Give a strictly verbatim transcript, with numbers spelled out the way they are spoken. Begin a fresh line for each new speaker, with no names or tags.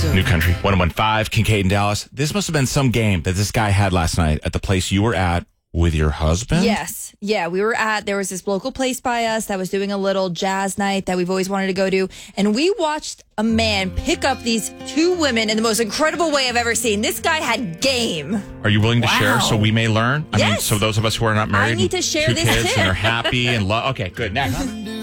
New Country, one oh one point five, Kincaid in Dallas. This must have been some game that this guy had last night at the place you were at with your husband?
Yes. Yeah, we were at, there was this local place by us that was doing a little jazz night that we've always wanted to go to. And we watched a man pick up these two women in the most incredible way I've ever seen. This guy had game.
Are you willing to
Wow.
share so we may learn? I
Yes.
mean, so those of us who are not married,
I need to share
two
this
kids,
tip.
and they're happy and love. Okay, good. Next.